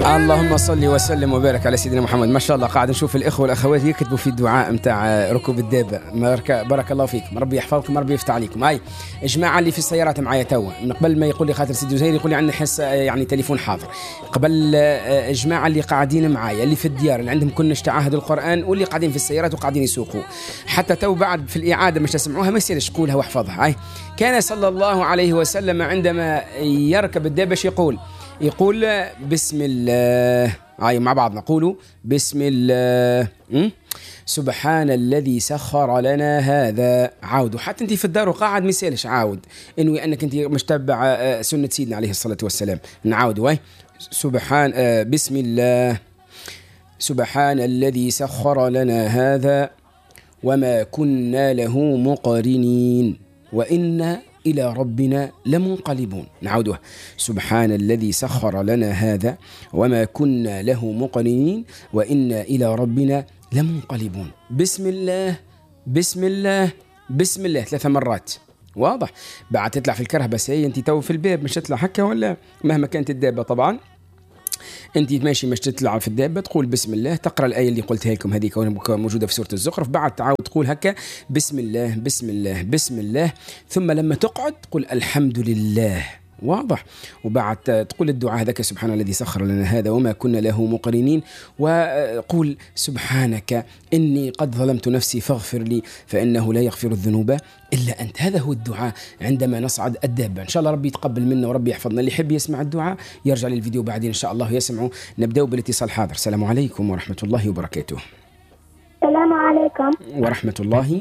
اللهم صل وسلم وبارك على سيدنا محمد. ما شاء الله قاعد نشوف الإخوة والأخوات يكتبوا في الدعاء متاع ركوب الدابة. بارك الله فيكم، ربي يحفظكم، ربي يفتح عليكم. هاي جماعة اللي في السيارات معايا توا، من قبل ما يقول لي خاطر سيدي زهير يقول لي عندنا حس يعني تليفون حاضر. قبل جماعة اللي قاعدين معايا اللي في الديار اللي عندهم كنش تعاهد القرآن واللي قاعدين في السيارات وقاعدين يسوقوا، حتى تو بعد في الإعادة مش تسمعوها ما يصيرش قولها واحفظها. هاي كان صلى الله عليه وسلم عندما يركب الدابة يقول بسم الله. هاي مع بعض نقولوا بسم الله. سبحان الذي سخر لنا هذا. عاودوا حتى انت في الدار وقاعد مثالش عاود انوي انك انت مش تبع سنة سيدنا عليه الصلاة والسلام. نعاودوا هاي سبحان بسم الله. سبحان الذي سخر لنا هذا وما كنا له مقرنين وإنا إلى ربنا لمنقلبون. نعودها سبحان الذي سخر لنا هذا وما كنا له مقرنين وإنا إلى ربنا لمنقلبون. بسم الله بسم الله بسم الله 3 مرات. واضح؟ بعد تطلع في الكرهبة سي انت تو في الباب مش تطلع حكة ولا مهما كانت الدابة طبعا انت ماشي مش تطلع في الدابة تقول بسم الله، تقرأ الآية اللي قلتها لكم هذيك موجودة في سورة الزخرف، بعد تعاود تقول هكا بسم الله بسم الله بسم الله، ثم لما تقعد تقول الحمد لله. واضح؟ وبعد تقول الدعاء هذاك سبحان الذي سخر لنا هذا وما كنا له مقرنين، وقول سبحانك إني قد ظلمت نفسي فاغفر لي فإنه لا يغفر الذنوب إلا أنت. هذا هو الدعاء عندما نصعد الدابة. إن شاء الله ربي يتقبل منا وربي يحفظنا. اللي يحب يسمع الدعاء يرجع للفيديو بعدين إن شاء الله يسمعوا. نبدأ بالاتصال. حاضر. السلام عليكم ورحمة الله وبركاته. السلام عليكم ورحمة الله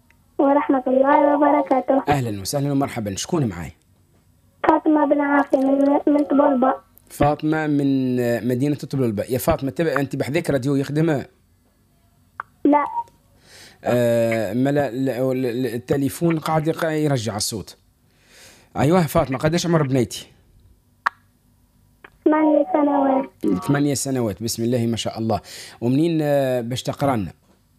وبركاته. أهلا وسهلا ومرحبا. شكون معاي؟ فاطمة بن عافية من طبلبة. فاطمة من مدينة طبلبة. يا فاطمة أنت بحذاك راديو يخدم؟ لا. التليفون قاعد يرجع الصوت. أيوة فاطمة، قديش عمر بنيتي؟ 8 سنوات. 8 سنوات. بسم الله ما شاء الله. ومنين باش تقرأ لنا؟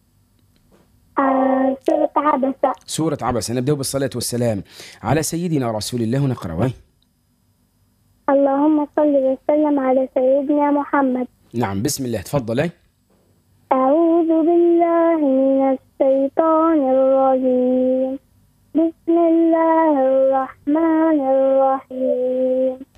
سورة عبسة. سورة عبسة. نبدأ بالصلاة والسلام على سيدنا رسول الله ونقرأ. اللهم صل وسلم على سيدنا محمد. نعم بسم الله تفضل. أعوذ بالله من الشيطان الرجيم. بسم الله الرحمن الرحيم.